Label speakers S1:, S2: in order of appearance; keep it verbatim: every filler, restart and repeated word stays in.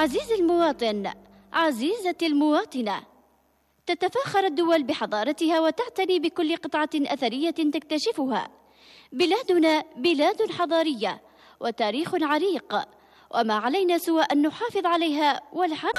S1: عزيزي المواطن، عزيزتي المواطنة، تتفاخر الدول بحضارتها وتعتني بكل قطعة أثرية تكتشفها. بلادنا بلاد حضارية وتاريخ عريق، وما علينا سوى أن نحافظ عليها والحمد